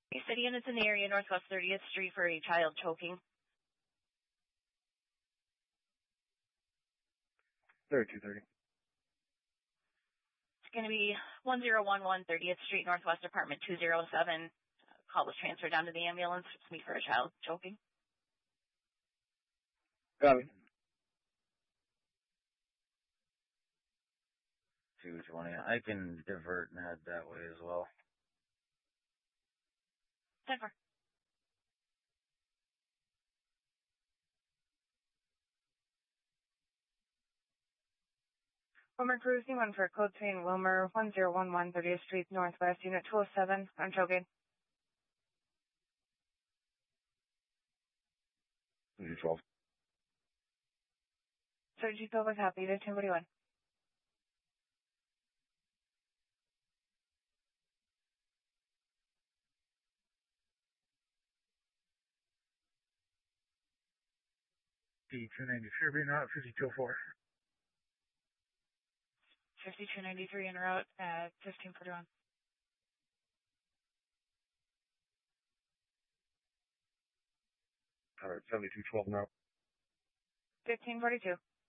City, and it's in the area Northwest 30th Street for a child choking. 3230. It's going to be 1011 30th Street, Northwest Apartment 207. Call was transferred down to the ambulance. It's me for a child choking. Got it. 220. I can divert and head that way as well. 10-4. Wilmer Cruz, one for code 3 in Wilmer, 1011 30th Street, Northwest, Unit 207. I'm choking. 12. Surgical was happy to 1041. P293 being out, 5204. 5293 en route at 1541. Alright, 7212 now. 1542.